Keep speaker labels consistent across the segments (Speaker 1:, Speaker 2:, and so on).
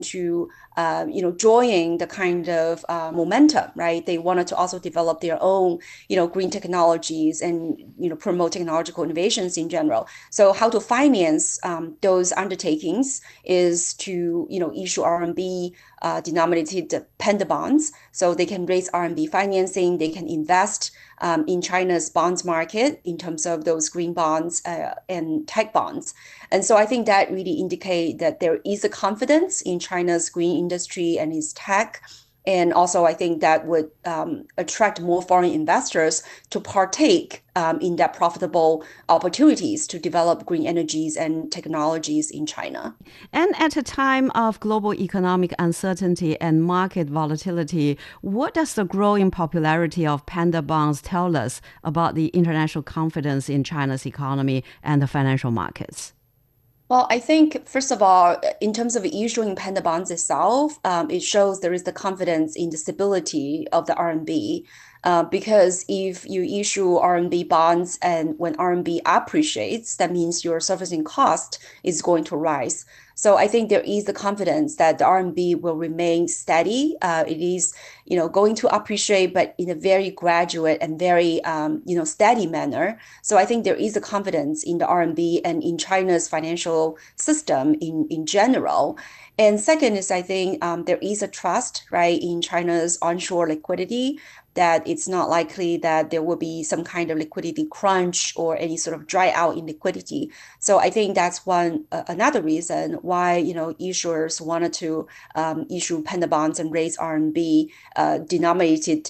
Speaker 1: to join the kind of momentum, right? They wanted to also develop their own green technologies and promote technological innovations in general. So how to finance those undertakings is to issue RMB denominated panda bonds, so they can raise RMB financing, they can invest in China's bonds market in terms of those green bonds and tech bonds. And so I think that really indicate that there is a confidence in China's green industry and its tech. And also, I think that would attract more foreign investors to partake in that profitable opportunities to develop green energies and technologies in China.
Speaker 2: And at a time of global economic uncertainty and market volatility, what does the growing popularity of panda bonds tell us about the international confidence in China's economy and the financial markets?
Speaker 1: Well, I think, first of all, in terms of issuing panda bonds itself, it shows there is the confidence in the stability of the RMB. Because if you issue RMB bonds and when RMB appreciates, that means your servicing cost is going to rise. So I think there is the confidence that the RMB will remain steady. It is, going to appreciate, but in a very graduate and very, steady manner. So I think there is a confidence in the RMB and in China's financial system in general. And second is, I think there is a trust, right, in China's onshore liquidity, that it's not likely that there will be some kind of liquidity crunch or any sort of dry out in liquidity. So I think that's another reason why issuers wanted to issue panda bonds and raise RMB denominated,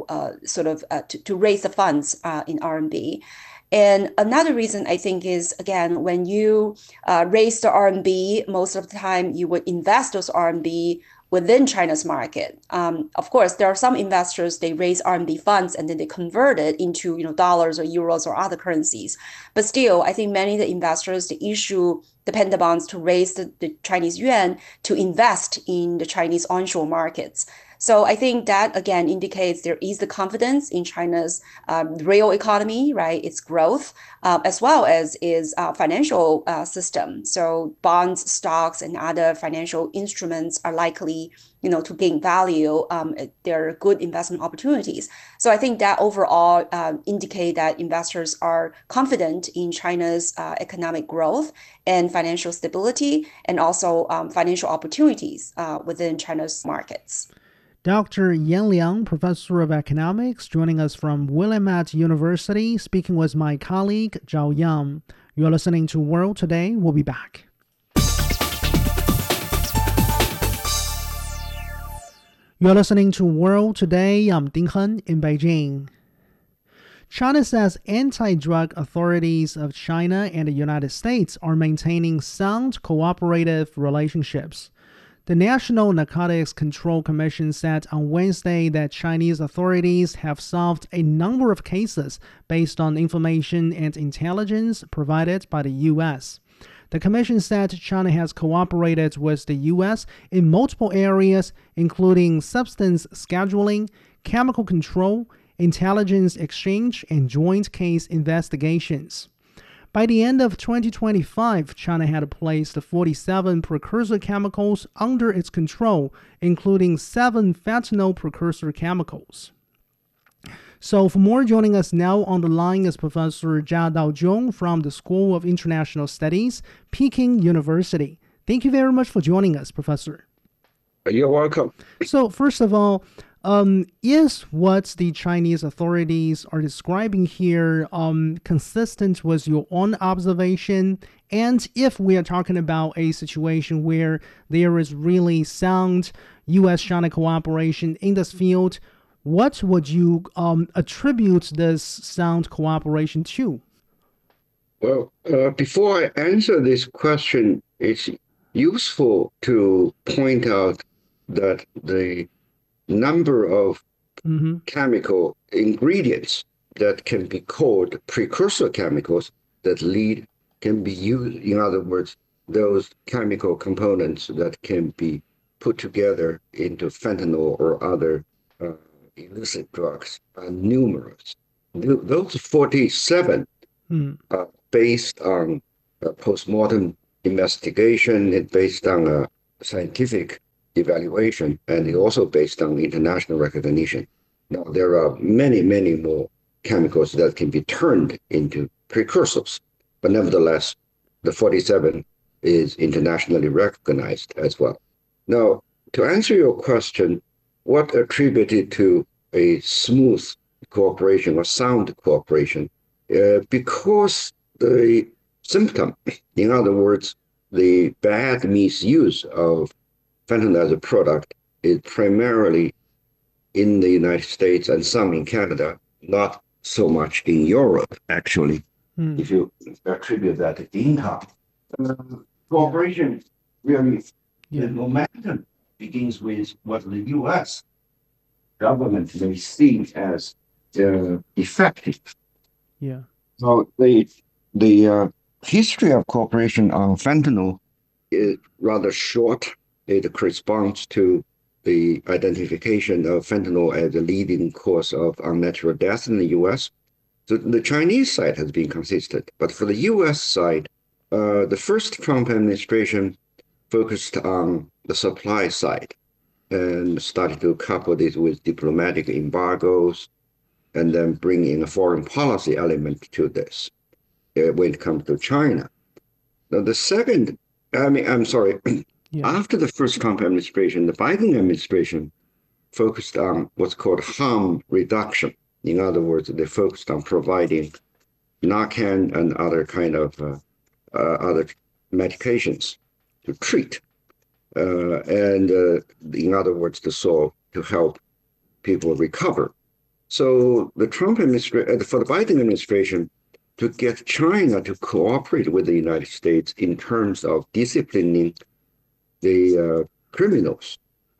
Speaker 1: to raise the funds in RMB. And another reason I think is, again, when you raise the RMB, most of the time you would invest those RMB within China's market. Of course, there are some investors, they raise RMB funds and then they convert it into dollars or euros or other currencies. But still, I think many of the investors, they issue the panda bonds to raise the Chinese yuan to invest in the Chinese onshore markets. So I think that again indicates there is the confidence in China's real economy, right? Its growth, as well as its financial system. So bonds, stocks, and other financial instruments are likely, to gain value. There are good investment opportunities. So I think that overall indicate that investors are confident in China's economic growth and financial stability, and also financial opportunities within China's markets.
Speaker 3: Dr. Yan Liang, professor of economics, joining us from Willamette University, speaking with my colleague Zhao Yang. You're listening to World Today. We'll be back. You're listening to World Today. I'm Ding Hen in Beijing. China says anti-drug authorities of China and the United States are maintaining sound cooperative relationships. The National Narcotics Control Commission said on Wednesday that Chinese authorities have solved a number of cases based on information and intelligence provided by the U.S. The commission said China has cooperated with the U.S. in multiple areas, including substance scheduling, chemical control, intelligence exchange, and joint case investigations. By the end of 2025, China had placed 47 precursor chemicals under its control, including 7 fentanyl precursor chemicals. So for more, joining us now on the line is Professor Jia Daozhong from the School of International Studies, Peking University. Thank you very much for joining us, Professor.
Speaker 4: You're welcome.
Speaker 3: So first of all, is what the Chinese authorities are describing here consistent with your own observation? And if we are talking about a situation where there is really sound U.S.-China cooperation in this field, what would you attribute this sound cooperation to?
Speaker 4: Well, before I answer this question, it's useful to point out that the number of chemical ingredients that can be called precursor chemicals that can be used, in other words, those chemical components that can be put together into fentanyl or other illicit drugs are numerous. Those 47 are based on postmortem investigation and based on scientific evaluation, and it's also based on international recognition. Now, there are many, many more chemicals that can be turned into precursors, but nevertheless, the 47 is internationally recognized as well. Now, to answer your question, what attributed to a smooth cooperation or sound cooperation? Because the symptom, in other words, the bad misuse of fentanyl as a product is primarily in the United States and some in Canada, not so much in Europe, actually, if you attribute that to income. Cooperation really, the momentum begins with what the US government may see as effective.
Speaker 3: Yeah.
Speaker 4: So the history of cooperation on fentanyl is rather short. It corresponds to the identification of fentanyl as a leading cause of unnatural death in the US. So the Chinese side has been consistent, but for the US side, the first Trump administration focused on the supply side and started to couple this with diplomatic embargoes and then bring in a foreign policy element to this when it comes to China. Now, the second, I'm sorry, after the first Trump administration, the Biden administration focused on what's called harm reduction. In other words, they focused on providing Narcan and other kind of other medications to treat, and in other words, to help people recover. So the Trump administration, for the Biden administration, to get China to cooperate with the United States in terms of disciplining the criminals,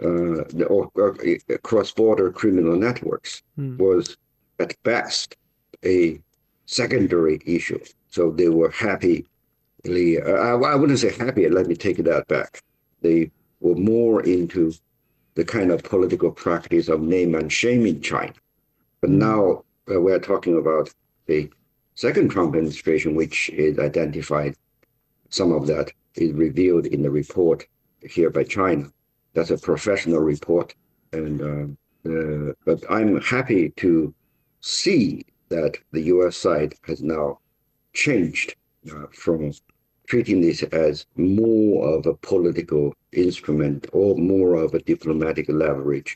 Speaker 4: cross-border criminal networks, was at best a secondary issue. So they were happy. I wouldn't say happy. Let me take that back. They were more into the kind of political practice of name and shame in China. But now we're talking about the second Trump administration, which is identified. Some of that is revealed in the report here by China. That's a professional report. And but I'm happy to see that the US side has now changed from treating this as more of a political instrument or more of a diplomatic leverage,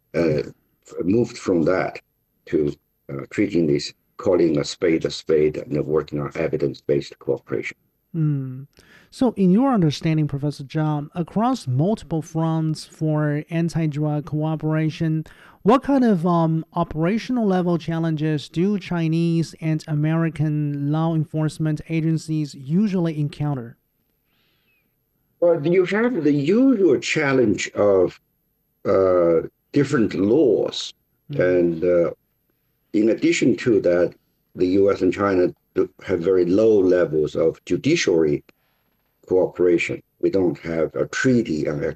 Speaker 4: moved from that to treating this, calling a spade, and working on evidence-based cooperation.
Speaker 3: So, in your understanding, Professor Zhang, across multiple fronts for anti-drug cooperation, what kind of operational level challenges do Chinese and American law enforcement agencies usually encounter?
Speaker 4: Well, you have the usual challenge of different laws. And in addition to that, the US and China have very low levels of judiciary cooperation. We don't have a treaty on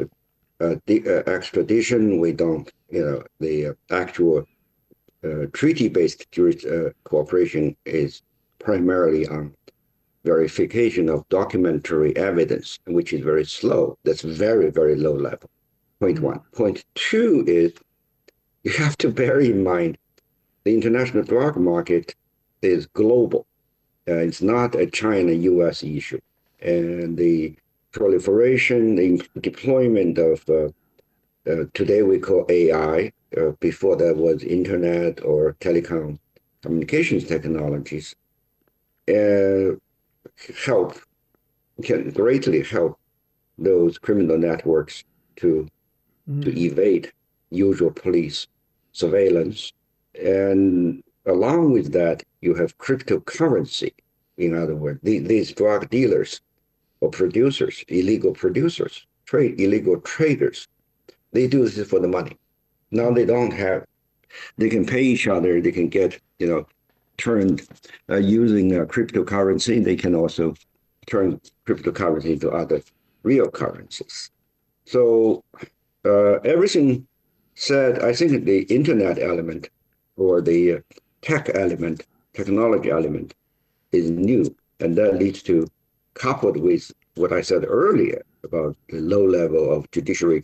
Speaker 4: extradition. We don't, the actual treaty-based cooperation is primarily on verification of documentary evidence, which is very slow. That's very, very low level. Point one. Point two is you have to bear in mind the international drug market is global. It's not a China-US issue. And the proliferation, the deployment of today we call AI, before that was internet or telecom communications technologies, can greatly help those criminal networks to evade usual police surveillance. And along with that, you have cryptocurrency. In other words, these drug dealers or producers, illegal traders, they do this for the money. Now they can pay each other, they can get, turned using cryptocurrency. They can also turn cryptocurrency into other real currencies. So everything said, I think the internet element or the technology element is new. And that leads to, coupled with what I said earlier about the low level of judiciary